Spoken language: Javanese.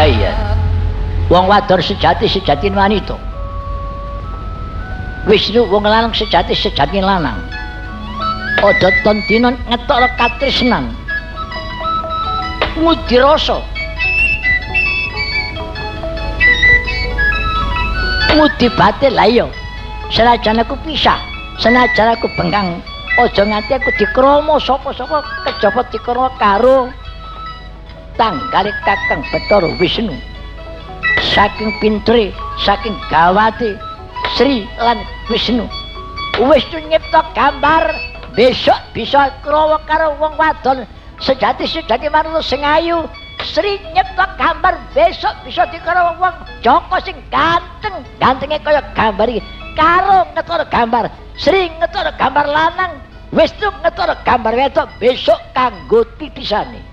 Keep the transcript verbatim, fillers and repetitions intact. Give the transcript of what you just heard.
iya. Wong wadon sejati sejati wanita. Wisnu wong lanang sejati sejati lanang. Aja ton dina ngetokno katresnan. Ngudi rasa. Ngudi batin lah iya. Senajan aku pisah, senajan aku bengkang, aja nganti aku dikromo sapa-sapa kejaba dikromo karo tanggale Kakang Bathara Wisnu. Saking pintere, saking gawate Sri lan Wisnu. Wisnu nyipta gambar besok bisa krowo karo wong wadon sejati sejati manungsa sing ayu. Sri nyipta gambar besok bisa dikaro wong Joko sing ganteng, gantenge kaya gambar iki. Karo ngetara gambar Sri ngetara gambar lanang, Wisnu ngetara gambar wedok besok kanggo titisane.